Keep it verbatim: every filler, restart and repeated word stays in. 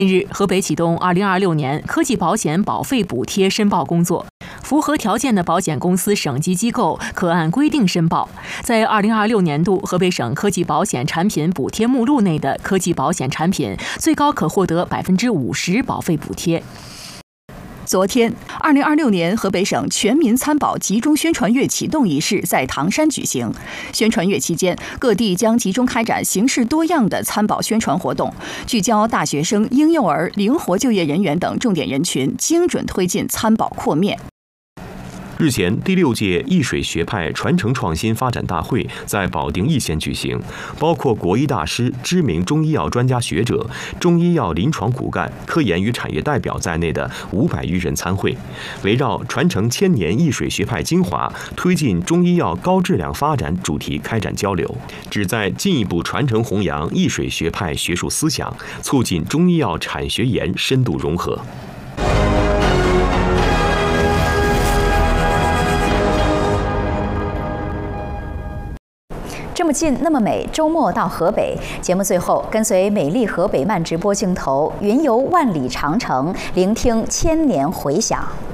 近日，河北启动二零二六年科技保险保费补贴申报工作。符合条件的保险公司、省级机构可按规定申报。在二零二六年度河北省科技保险产品补贴目录内的科技保险产品，最高可获得百分之五十保费补贴。 昨天，二零二六年河北省全民参保集中宣传月启动仪式在唐山举行。宣传月期间，各地将集中开展形式多样的参保宣传活动，聚焦大学生、婴幼儿、灵活就业人员等重点人群，精准推进参保扩面。 日前，第六届易水学派传承创新发展大会在保定易县举行，包括国医大师、知名中医药专家学者、中医药临床骨干、科研与产业代表在内的五百余人参会，围绕传承千年易水学派精华，推进中医药高质量发展主题开展交流，旨在进一步传承弘扬易水学派学术思想，促进中医药产学研深度融合。 这么近，那么美。周末到河北，节目最后跟随美丽河北慢直播镜头，云游万里长城，聆听千年回响。